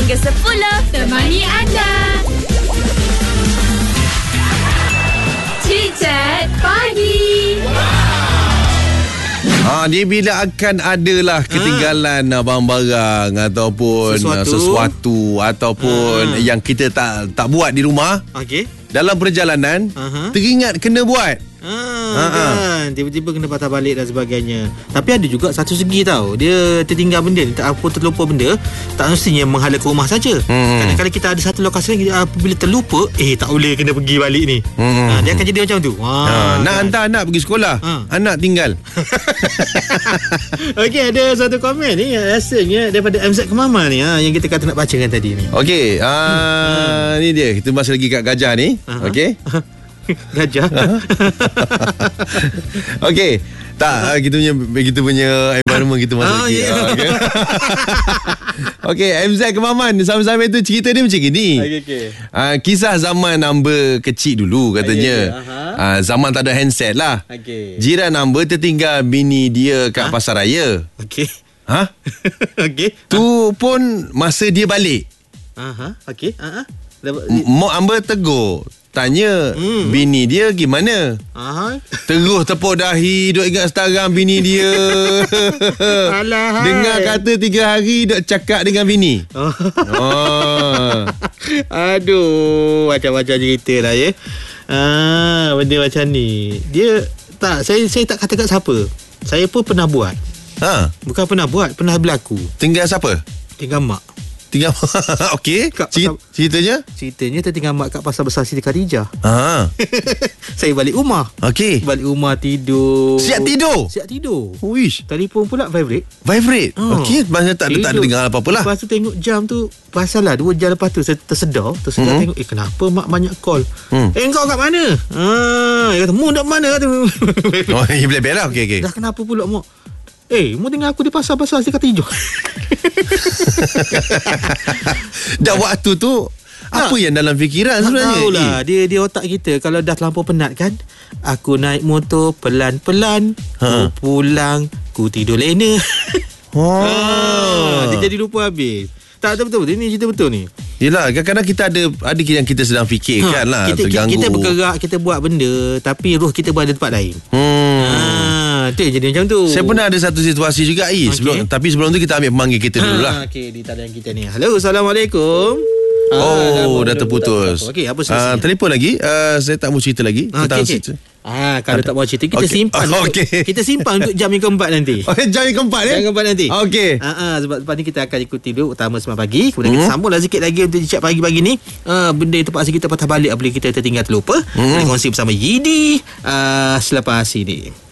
hingga 10. Temani anda. Chit-chat pagi. Dia bila akan adalah ketinggalan barang-barang ataupun sesuatu ataupun yang kita tak buat di rumah. Okey. Dalam perjalanan teringat kena buat. Kan tiba-tiba kena patah balik dan sebagainya. Tapi ada juga satu segi tau, dia tertinggal benda ni, terlupa benda, tak mestinya menghala ke rumah saja. Kadang-kadang kita ada satu lokasi yang bila terlupa, tak boleh kena pergi balik ni. Dia akan jadi macam tu. Nak hantar anak pergi sekolah, anak tinggal. Okey, ada satu komen ni yang rasanya daripada MZ Kemama ni, yang kita kata nak bacakan tadi ni. Okey, ni dia, kita masih lagi kat gajah ni. Okey. Gajah. Okey. Tak, kita punya environment kita masuk lagi. Okay. Okey, MZ Kemaman sama-sama itu cerita dia macam gini. Okay. Kisah zaman Amber kecil dulu katanya. Zaman tak ada handset lah. Jiran Amber tertinggal bini dia kat pasar raya. Okey. Okey. Tu pun masa dia balik. Okey. Mak Amber tegur, tanya bini dia gimana. Terus tepuk dahi, duk ingat sekarang bini dia. Dengar kata 3 hari duk cakap dengan bini. Aduh, macam-macam cerita lah ya. Benda macam ni. Dia tak, saya tak kata kat siapa. Saya pun pernah buat. Bukan pernah buat, pernah berlaku. Tinggal siapa? Tinggal mak. Tinggal okey. Ceritanya tertinggal mak kat Pasar Besar Siti Khadijah. Saya balik rumah. Okey. Balik rumah tidur. Siap tidur. Uish. Telefon pula vibrate. Okey, masa tak dengar apa-apa lah. Lepas tu tengok jam tu, pasal lah 2 jam lepas tu saya tersedar tengok, kenapa mak banyak call. Engkau kat mana? Dia kata, mu nak mana? Bel-bel lah. Okey. Dah kenapa pula mak? Mu tinggal aku di pasar-pasar Siti Khadijah. Dah waktu tu apa yang dalam fikiran sebenarnya? Tak tahulah, dia otak kita kalau dah terlampau penat kan. Aku naik motor pelan-pelan, ku pulang, ku tidur lena. Dia jadi lupa habis. Tak betul. Ini cerita betul ni. Yelah, kadang-kadang kita ada yang kita sedang fikirkan lah, terganggu. Kita bergerak, kita buat benda, tapi roh kita berada di tempat lain. Itu yang jadi macam tu. Saya pernah ada satu situasi juga tapi sebelum tu kita ambil pemanggil kita dulu lah. Okey, di talian kita ni. Halo, Assalamualaikum. Dah terputus. Okey, apa solusinya? Telefon lagi. Saya tak mau cerita lagi. Kalau tak mau cerita, kita simpan. Kita simpan untuk jam yang keempat nanti. Jam yang keempat Jam keempat nanti. Okey. Sebab lepas ni kita akan ikuti dulu utama semalam pagi. Kemudian kita sambunglah sikit lagi untuk chat pagi-pagi ni. Benda yang terpaksa kita patah balik apabila kita tertinggal terlupa. Boleh kongsi bersama Yidi selepas ini.